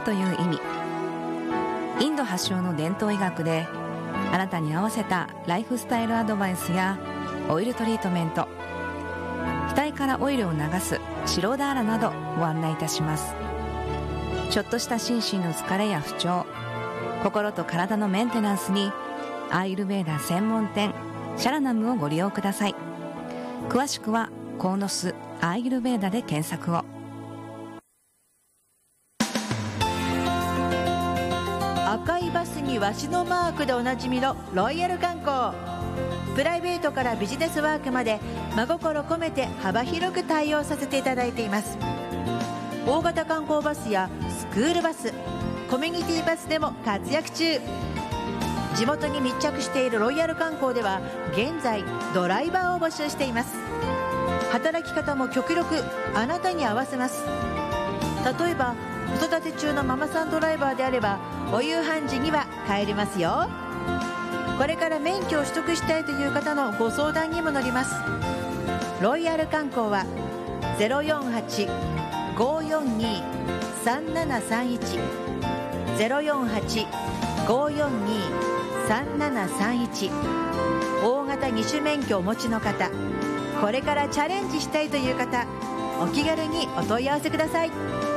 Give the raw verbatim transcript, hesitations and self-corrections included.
という意味。インド発祥の伝統医学で、あなたに合わせたライフスタイルアドバイスやオイルトリートメント、額からオイルを流すシロダーラなどご案内いたします。ちょっとした心身の疲れや不調、心と体のメンテナンスにアーユルヴェーダ専門店シャラナムをご利用ください。詳しくはコーノスアーユルヴェーダで検索を。 赤いバスにわしのマークでおなじみのロイヤル観光。プライベートからビジネスワークまで真心込めて幅広く対応させていただいています。大型観光バスやスクールバス、コミュニティバスでも活躍中。地元に密着しているロイヤル観光では現在ドライバーを募集しています。働き方も極力あなたに合わせます。例えば子育て中のママさんドライバーであればお夕飯時には帰れますよ。これから免許を取得したいという方のご相談にも乗ります。ロイヤル観光は ゼロよんはち ごーよんに さんななさんいち ゼロよんはち ごーよんに さんななさんいち。大型二種免許をお持ちの方、これからチャレンジしたいという方、お気軽にお問い合わせください。